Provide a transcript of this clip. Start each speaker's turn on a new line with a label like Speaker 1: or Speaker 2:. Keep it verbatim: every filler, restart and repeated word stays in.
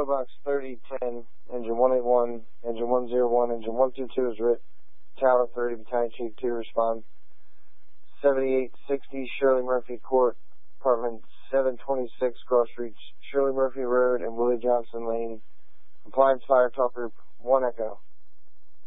Speaker 1: O Box thirty ten, Engine one eighty-one, Engine one oh one, Engine one twenty-two is writ. Tower thirty, Battalion Chief two, respond. seventy-eight sixty Shirley Murphy Court, Apartment seven twenty-six, Cross Street, Shirley Murphy Road, and Willie Johnson Lane. Compliance Fire Talk Group, one Echo.